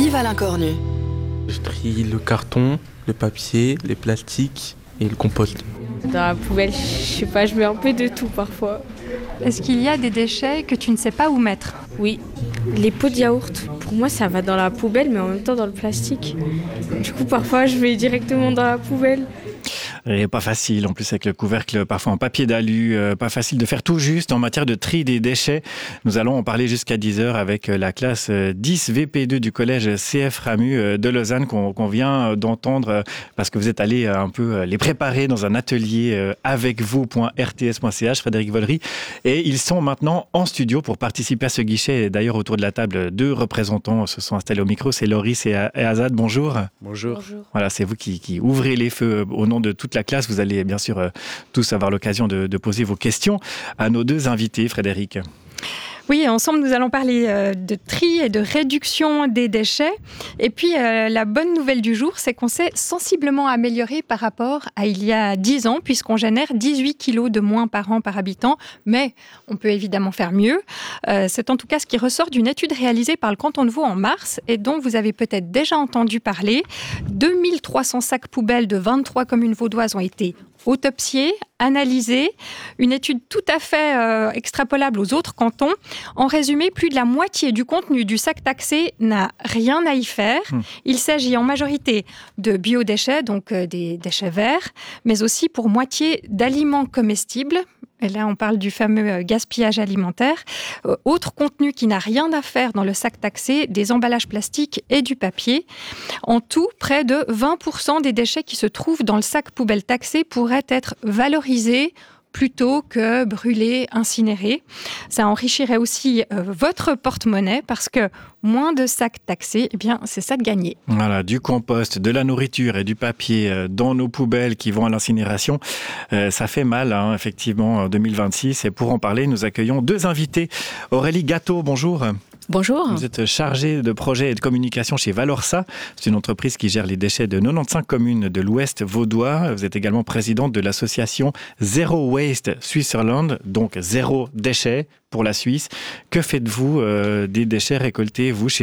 Vive à l'incornu. Je trie le carton, le papier, les plastiques et le compost. Dans la poubelle, je sais pas, je mets un peu de tout parfois. Est-ce qu'il y a des déchets que tu ne sais pas où mettre ? Oui, les pots de yaourt, pour moi ça va dans la poubelle mais en même temps dans le plastique. Du coup parfois je mets directement dans la poubelle. Et pas facile, en plus avec le couvercle parfois en papier d'alu, pas facile de faire tout juste en matière de tri des déchets. Nous allons en parler jusqu'à 10h avec la classe 10 VP2 du collège CF Ramu de Lausanne qu'on vient d'entendre parce que vous êtes allé un peu les préparer dans un atelier avec vous.rts.ch, Frédéric Vollery. Et ils sont maintenant en studio pour participer à ce guichet. Et d'ailleurs, autour de la table, 2 représentants se sont installés au micro, c'est Loris et Azad. Bonjour. Bonjour. Voilà, c'est vous qui ouvrez les feux au nom de toute la classe. Vous allez bien sûr tous avoir l'occasion de poser vos questions à nos 2 invités, Frédéric. Oui, ensemble, nous allons parler de tri et de réduction des déchets. Et puis, la bonne nouvelle du jour, c'est qu'on s'est sensiblement amélioré par rapport à il y a 10 ans, puisqu'on génère 18 kilos de moins par an par habitant. Mais on peut évidemment faire mieux. C'est en tout cas ce qui ressort d'une étude réalisée par le canton de Vaud en mars et dont vous avez peut-être déjà entendu parler. 2300 sacs poubelles de 23 communes vaudoises ont été autopsiés, analysés, une étude tout à fait extrapolable aux autres cantons. En résumé, plus de la moitié du contenu du sac taxé n'a rien à y faire. Il s'agit en majorité de biodéchets, donc des déchets verts, mais aussi pour moitié d'aliments comestibles. Et là, on parle du fameux gaspillage alimentaire. Autre contenu qui n'a rien à faire dans le sac taxé, des emballages plastiques et du papier. En tout, près de 20% des déchets qui se trouvent dans le sac poubelle taxé pourraient être valorisés plutôt que brûlés, incinérés. Ça enrichirait aussi votre porte-monnaie parce que moins de sacs taxés, eh bien, c'est ça de gagner. Voilà, du compost, de la nourriture et du papier dans nos poubelles qui vont à l'incinération. Ça fait mal, hein, effectivement, en 2026. Et pour en parler, nous accueillons 2 invités. Aurélie Gâteau, bonjour. Bonjour. Vous êtes chargée de projet et de communication chez Valorsa. C'est une entreprise qui gère les déchets de 95 communes de l'Ouest vaudois. Vous êtes également présidente de l'association Zero Waste Switzerland, donc zéro déchet pour la Suisse. Que faites-vous des déchets récoltés, vous, chez